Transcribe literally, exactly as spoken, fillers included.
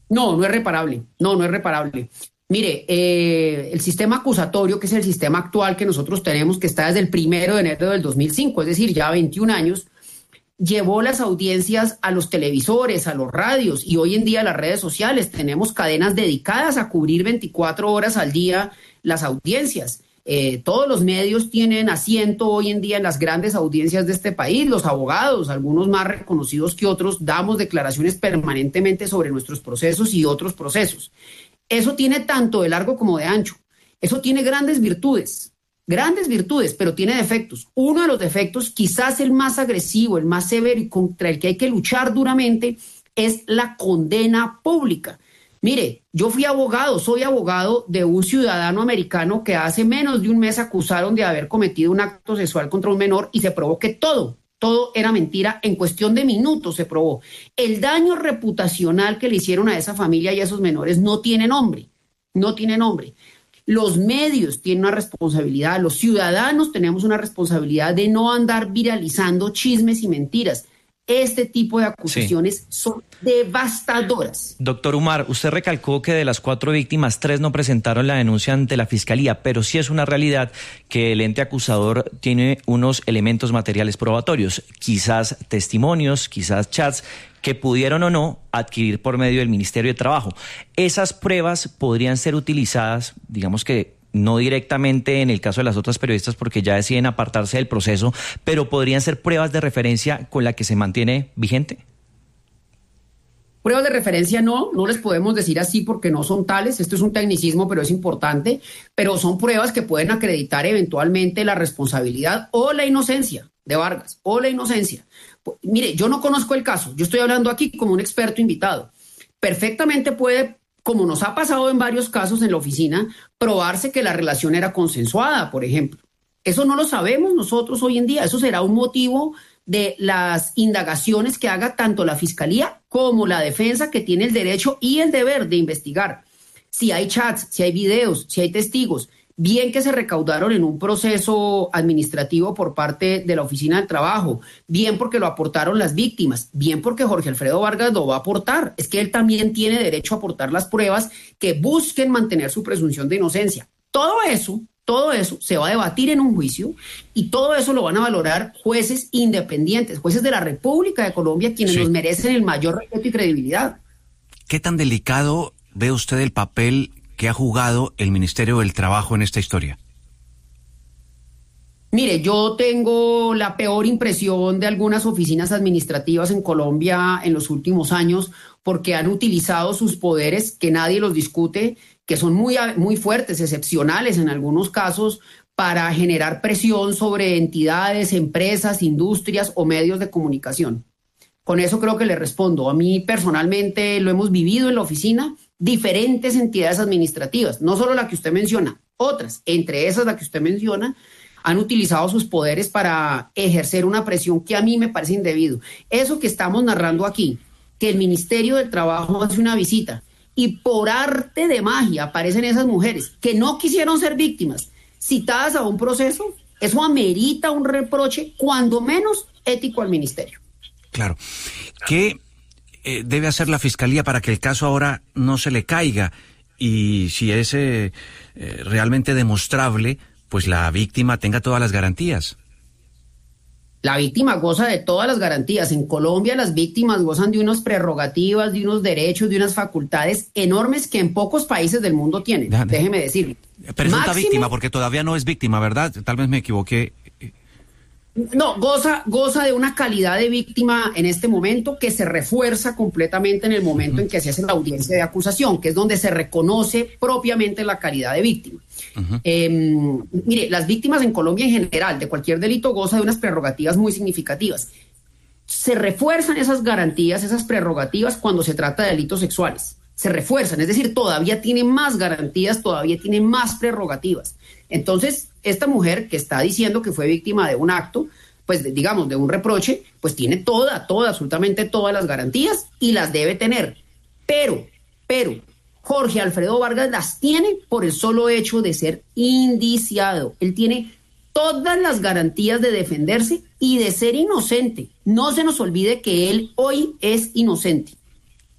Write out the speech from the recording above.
No, no es reparable. No, no es reparable. Mire, eh, el sistema acusatorio, que es el sistema actual que nosotros tenemos, que está desde el primero de enero del dos mil cinco, es decir, ya veintiún años, llevó las audiencias a los televisores, a los radios y hoy en día a las redes sociales. Tenemos cadenas dedicadas a cubrir veinticuatro horas al día las audiencias. Eh, todos los medios tienen asiento hoy en día en las grandes audiencias de este país. Los abogados, algunos más reconocidos que otros, damos declaraciones permanentemente sobre nuestros procesos y otros procesos. Eso tiene tanto de largo como de ancho. Eso tiene grandes virtudes, grandes virtudes, pero tiene defectos. Uno de los defectos, quizás el más agresivo, el más severo y contra el que hay que luchar duramente, es la condena pública. Mire, yo fui abogado, soy abogado de un ciudadano americano que hace menos de un mes acusaron de haber cometido un acto sexual contra un menor y se probó que todo, todo era mentira. En cuestión de minutos se probó. El daño reputacional que le hicieron a esa familia y a esos menores no tiene nombre, no tiene nombre. Los medios tienen una responsabilidad, los ciudadanos tenemos una responsabilidad de no andar viralizando chismes y mentiras. Este tipo de acusaciones sí. son devastadoras. Doctor Umar, usted recalcó que de las cuatro víctimas, tres no presentaron la denuncia ante la Fiscalía, pero sí es una realidad que el ente acusador tiene unos elementos materiales probatorios, quizás testimonios, quizás chats, que pudieron o no adquirir por medio del Ministerio de Trabajo. Esas pruebas podrían ser utilizadas, digamos que no directamente en el caso de las otras periodistas porque ya deciden apartarse del proceso, pero podrían ser pruebas de referencia con la que se mantiene vigente. Pruebas de referencia no, no les podemos decir así porque no son tales, esto es un tecnicismo pero es importante, pero son pruebas que pueden acreditar eventualmente la responsabilidad o la inocencia de Vargas, o la inocencia. Mire, yo no conozco el caso, yo estoy hablando aquí como un experto invitado. Perfectamente puede, como nos ha pasado en varios casos en la oficina, probarse que la relación era consensuada, por ejemplo. Eso no lo sabemos nosotros hoy en día, eso será un motivo de las indagaciones que haga tanto la Fiscalía como la defensa, que tiene el derecho y el deber de investigar. Si hay chats, si hay videos, si hay testigos, bien que se recaudaron en un proceso administrativo por parte de la Oficina del Trabajo, bien porque lo aportaron las víctimas, bien porque Jorge Alfredo Vargas lo va a aportar. Es que él también tiene derecho a aportar las pruebas que busquen mantener su presunción de inocencia. Todo eso, todo eso se va a debatir en un juicio y todo eso lo van a valorar jueces independientes, jueces de la República de Colombia, quienes sí. nos merecen el mayor respeto y credibilidad. ¿Qué tan delicado ve usted el papel que ha jugado el Ministerio del Trabajo en esta historia? Mire, yo tengo la peor impresión de algunas oficinas administrativas en Colombia en los últimos años porque han utilizado sus poderes, que nadie los discute, que son muy, muy fuertes, excepcionales en algunos casos, para generar presión sobre entidades, empresas, industrias o medios de comunicación. Con eso creo que le respondo. A mí personalmente lo hemos vivido en la oficina, diferentes entidades administrativas, no solo la que usted menciona, otras, entre esas la que usted menciona, han utilizado sus poderes para ejercer una presión que a mí me parece indebido. Eso que estamos narrando aquí, que el Ministerio del Trabajo hace una visita y por arte de magia aparecen esas mujeres que no quisieron ser víctimas, citadas a un proceso, eso amerita un reproche, cuando menos ético al Ministerio. Claro. ¿Qué eh, debe hacer la Fiscalía para que el caso ahora no se le caiga? Y si es eh, eh, realmente demostrable, pues la víctima tenga todas las garantías. La víctima goza de todas las garantías. En Colombia las víctimas gozan de unas prerrogativas, de unos derechos, de unas facultades enormes que en pocos países del mundo tienen. Déjame, Déjeme decirle. Presunta Máxime, víctima, porque todavía no es víctima, ¿verdad? Tal vez me equivoqué. No, goza, goza de una calidad de víctima en este momento que se refuerza completamente en el momento uh-huh. en que se hace la audiencia de acusación, que es donde se reconoce propiamente la calidad de víctima. Uh-huh. Eh, mire, las víctimas en Colombia en general de cualquier delito goza de unas prerrogativas muy significativas. Se refuerzan esas garantías, esas prerrogativas cuando se trata de delitos sexuales. Se refuerzan, es decir, todavía tiene más garantías, todavía tiene más prerrogativas. Entonces, esta mujer que está diciendo que fue víctima de un acto, pues de, digamos, de un reproche, pues tiene toda, toda, absolutamente todas las garantías y las debe tener. Pero, pero, Jorge Alfredo Vargas las tiene por el solo hecho de ser indiciado. Él tiene todas las garantías de defenderse y de ser inocente. No se nos olvide que él hoy es inocente.